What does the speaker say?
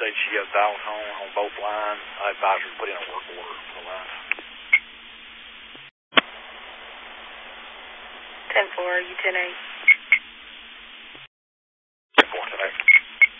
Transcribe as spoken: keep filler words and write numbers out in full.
states she has dials on on both lines. I advise her to put in a work order for the line. ten four, you ten eight.